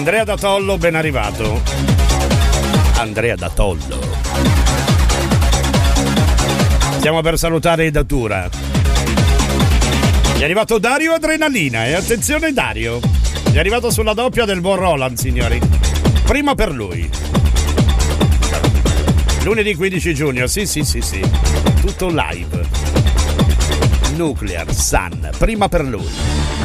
Andrea da Tollo, ben arrivato. Andrea da Tollo. Stiamo per salutare i Datura. È arrivato Dario Adrenalina e attenzione Dario. È arrivato sulla doppia del buon Roland, signori. Prima per lui. Lunedì 15 giugno, sì. Tutto live. Nuclear Sun, prima per lui.